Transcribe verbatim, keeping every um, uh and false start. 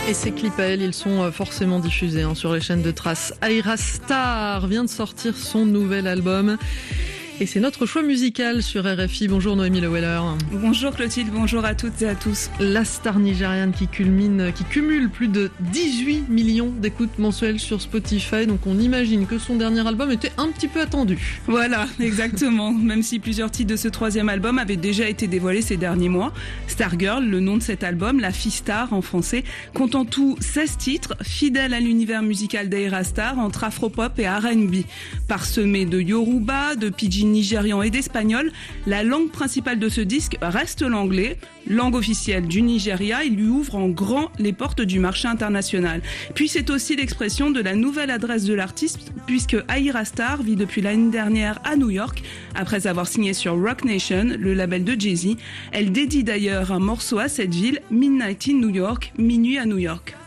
Et ces clips à elle, ils sont forcément diffusés hein, sur les chaînes de traces. Ayra Starr vient de sortir son nouvel album. Et c'est notre choix musical sur R F I. Bonjour Noémie Leweller. Bonjour Clotilde, bonjour à toutes et à tous. La star nigériane qui culmine, qui cumule plus de dix-huit millions d'écoutes mensuelles sur Spotify. Donc on imagine que son dernier album était un petit peu attendu. Voilà, exactement. Même si plusieurs titres de ce troisième album avaient déjà été dévoilés ces derniers mois. Stargirl, le nom de cet album, la fille star en français, compte en tout seize titres, fidèles à l'univers musical d'Ayra Starr entre afropop et R and B. Parsemé de Yoruba, de pidgin nigérian et d'espagnol, la langue principale de ce disque reste l'anglais, langue officielle du Nigeria. Il lui ouvre en grand les portes du marché international. Puis c'est aussi l'expression de la nouvelle adresse de l'artiste, puisque Ayra Starr vit depuis l'année dernière à New York, après avoir signé sur Roc Nation, le label de Jay-Z. Elle dédie d'ailleurs un morceau à cette ville, Midnight in New York, Minuit à New York.